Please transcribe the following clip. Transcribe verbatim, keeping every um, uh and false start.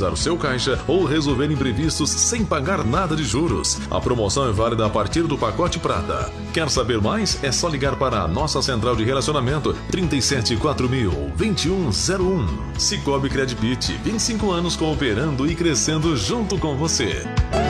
atualizar o seu caixa ou resolver imprevistos sem pagar nada de juros. A promoção é válida a partir do pacote Prata. Quer saber mais? É só ligar para a nossa central de relacionamento trinta e sete quatro mil, vinte e um zero um. Cicobi Credit, vinte e cinco anos cooperando e crescendo junto com você.